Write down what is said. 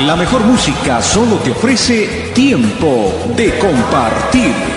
La mejor música solo te ofrece tiempo de compartir.